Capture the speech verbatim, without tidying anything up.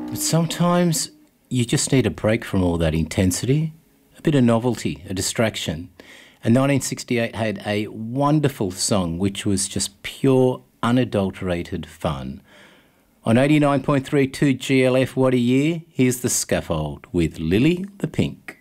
But sometimes you just need a break from all that intensity, a bit of novelty, a distraction. And nineteen sixty-eight had a wonderful song which was just pure, unadulterated fun. On eighty-nine point three two G L F, what a year, here's The Scaffold with Lily the Pink.